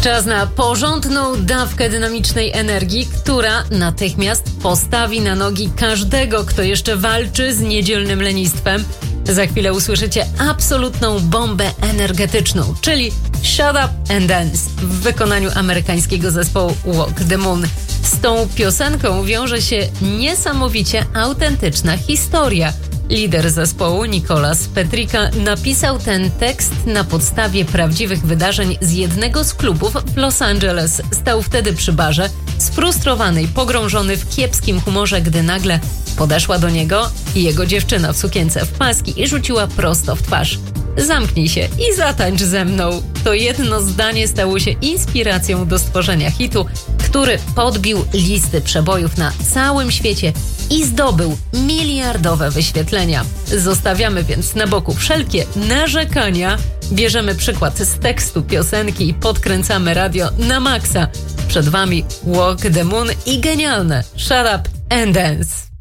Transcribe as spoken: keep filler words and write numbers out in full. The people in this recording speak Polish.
Czas na porządną dawkę dynamicznej energii, która natychmiast postawi na nogi każdego, kto jeszcze walczy z niedzielnym lenistwem. Za chwilę usłyszycie absolutną bombę energetyczną, czyli Shut Up and Dance w wykonaniu amerykańskiego zespołu Walk the Moon. Z tą piosenką wiąże się niesamowicie autentyczna historia. Lider zespołu Nicolas Petrika napisał ten tekst na podstawie prawdziwych wydarzeń z jednego z klubów w Los Angeles. Stał wtedy przy barze, sfrustrowany i pogrążony w kiepskim humorze, gdy nagle podeszła do niego jego dziewczyna w sukience w paski i rzuciła prosto w twarz: zamknij się i zatańcz ze mną. To jedno zdanie stało się inspiracją do stworzenia hitu, który podbił listy przebojów na całym świecie i zdobył miliardowe wyświetlenia. Zostawiamy więc na boku wszelkie narzekania, bierzemy przykład z tekstu piosenki i podkręcamy radio na maksa. Przed wami Walk the Moon i genialne Shut Up and Dance.